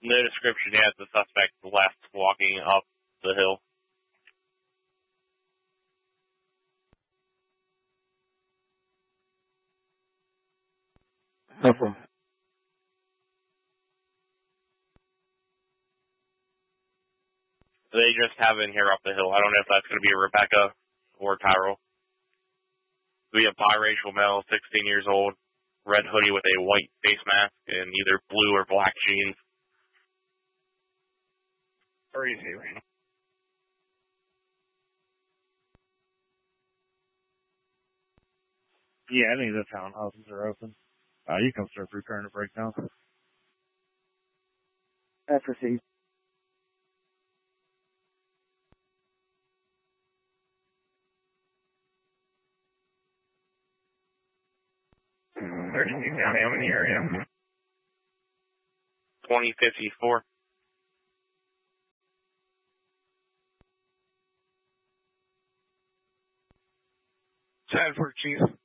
No description yet. The suspect left walking up the hill. No problem. They just have in here up the hill. I don't know if that's going to be Rebecca or Tyrell. We have biracial male, 16 years old, red hoodie with a white face mask, and either blue or black jeans. Where is he right now? Yeah, any of the townhouses are open. You can start preparing to break down. Proceed. There's any down in the area. 2054. Sadford, Chief.